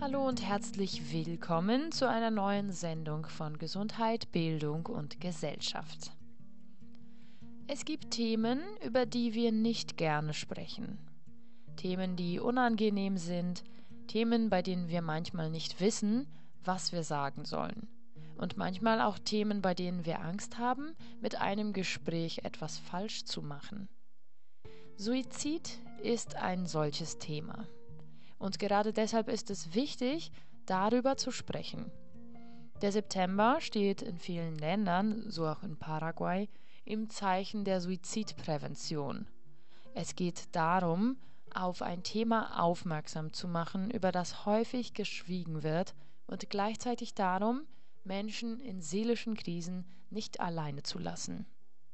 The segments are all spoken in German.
Hallo und herzlich willkommen zu einer neuen Sendung von Gesundheit, Bildung und Gesellschaft. Es gibt Themen, über die wir nicht gerne sprechen. Themen, die unangenehm sind, Themen, bei denen wir manchmal nicht wissen, was wir sagen sollen. Und manchmal auch Themen, bei denen wir Angst haben, mit einem Gespräch etwas falsch zu machen. Suizid ist ein solches Thema. Und gerade deshalb ist es wichtig, darüber zu sprechen. Der September steht in vielen Ländern, so auch in Paraguay, im Zeichen der Suizidprävention. Es geht darum, auf ein Thema aufmerksam zu machen, über das häufig geschwiegen wird, und gleichzeitig darum, Menschen in seelischen Krisen nicht alleine zu lassen.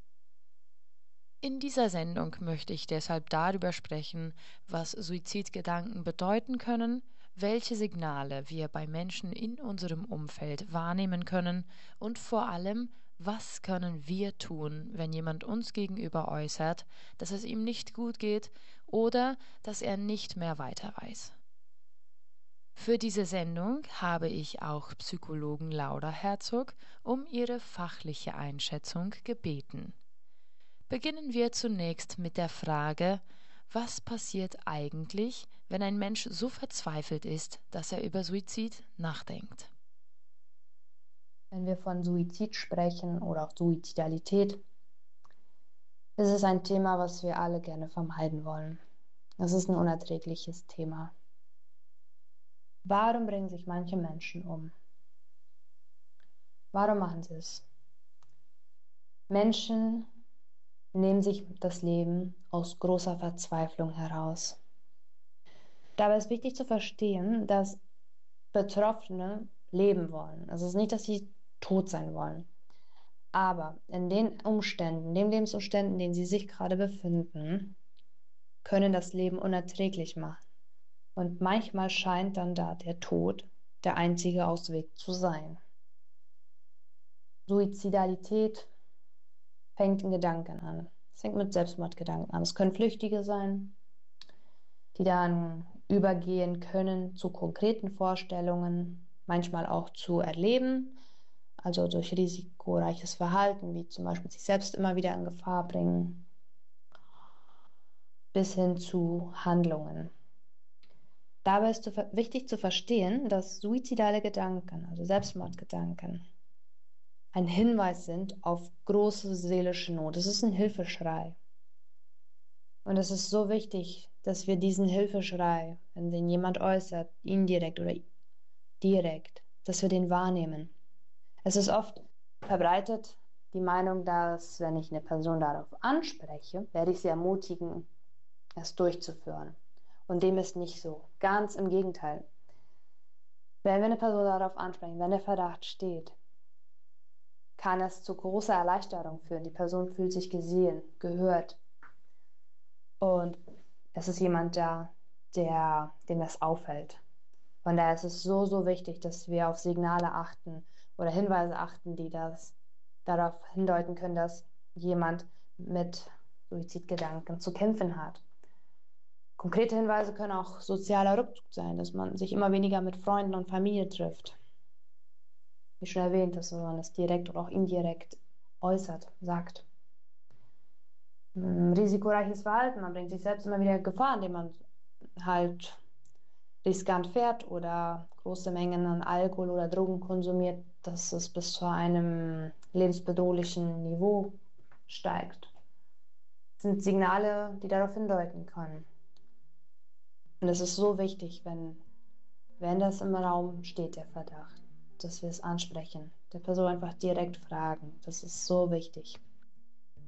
In dieser Sendung möchte ich deshalb darüber sprechen, was Suizidgedanken bedeuten können, welche Signale wir bei Menschen in unserem Umfeld wahrnehmen können und vor allem, was können wir tun, wenn jemand uns gegenüber äußert, dass es ihm nicht gut geht oder dass er nicht mehr weiter weiß. Für diese Sendung habe ich auch Psychologin Laura Herzog um ihre fachliche Einschätzung gebeten. Beginnen wir zunächst mit der Frage, was passiert eigentlich, wenn ein Mensch so verzweifelt ist, dass er über Suizid nachdenkt? Wenn wir von Suizid sprechen oder auch Suizidalität, ist es ein Thema, was wir alle gerne vermeiden wollen. Es ist ein unerträgliches Thema. Warum bringen sich manche Menschen um? Warum machen sie es? Menschen nehmen sich das Leben aus großer Verzweiflung heraus. Dabei ist wichtig zu verstehen, dass Betroffene leben wollen. Also es ist nicht, dass sie tot sein wollen. Aber in den Umständen, den Lebensumständen, in denen sie sich gerade befinden, können das Leben unerträglich machen. Und manchmal scheint dann da der Tod der einzige Ausweg zu sein. Suizidalität fängt in Gedanken an. Es fängt mit Selbstmordgedanken an. Es können Flüchtige sein, die dann übergehen können zu konkreten Vorstellungen, manchmal auch zu erleben, also durch risikoreiches Verhalten, wie zum Beispiel sich selbst immer wieder in Gefahr bringen, bis hin zu Handlungen. Dabei ist wichtig zu verstehen, dass suizidale Gedanken, also Selbstmordgedanken, ein Hinweis sind auf große seelische Not. Es ist ein Hilfeschrei. Und es ist so wichtig, dass wir diesen Hilfeschrei, wenn den jemand äußert, indirekt oder direkt, dass wir den wahrnehmen. Es ist oft verbreitet die Meinung, dass wenn ich eine Person darauf anspreche, werde ich sie ermutigen, es durchzuführen. Und dem ist nicht so. Ganz im Gegenteil. Wenn wir eine Person darauf ansprechen, wenn der Verdacht steht, kann es zu großer Erleichterung führen. Die Person fühlt sich gesehen, gehört. Und es ist jemand da, dem das auffällt. Von daher ist es so wichtig, dass wir auf Signale achten oder Hinweise achten, die das darauf hindeuten können, dass jemand mit Suizidgedanken zu kämpfen hat. Konkrete Hinweise können auch sozialer Rückzug sein, dass man sich immer weniger mit Freunden und Familie trifft. Wie schon erwähnt, dass man es direkt oder auch indirekt äußert, sagt. Risikoreiches Verhalten, man bringt sich selbst immer wieder in Gefahr, indem man halt riskant fährt oder große Mengen an Alkohol oder Drogen konsumiert, dass es bis zu einem lebensbedrohlichen Niveau steigt. Das sind Signale, die darauf hindeuten können. Und es ist so wichtig, wenn das im Raum steht, der Verdacht, dass wir es ansprechen, der Person einfach direkt fragen. Das ist so wichtig.